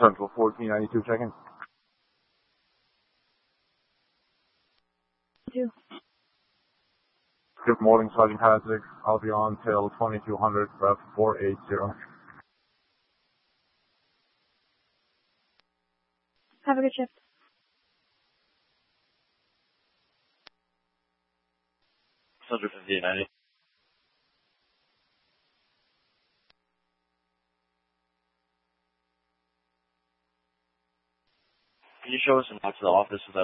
Central 1492 check-in. Good morning, Sergeant Hadzik. I'll be on till 2200, ref 480. Have a good shift. Central 5890. Can you show us an out to the office without